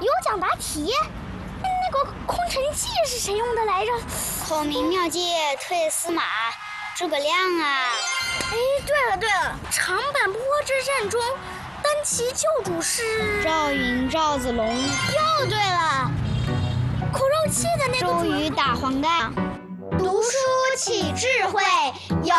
有奖答题。那个空城计是谁用的来着？ 孔明妙计退司马，诸葛亮啊！ 哎，对了，长坂坡之战中，单骑救主是赵云、赵子龙。 又对了，苦肉计的那个周瑜打黄盖。 读书起智慧。